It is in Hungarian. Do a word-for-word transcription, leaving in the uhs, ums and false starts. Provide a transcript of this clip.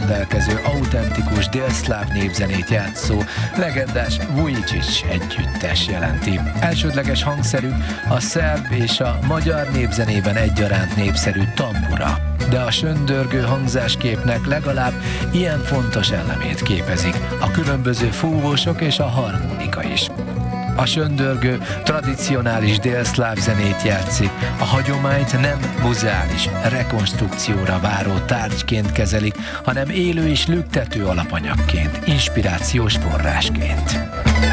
rendelkező autentikus délszláv népzenét játszó legendás Vujicic együttes jelenti. Elsődleges hangszerük a szerb és a magyar népzenében egyaránt népszerű tambura, de a söndörgő hangzásképnek legalább ilyen fontos elemét képezik a különböző fúvósok és a harmonika is. A söndörgő tradicionális délszláv zenét játszik, a hagyományt nem muzeális rekonstrukcióra váró tárgyként kezelik, hanem élő és lüktető alapanyagként, inspirációs forrásként.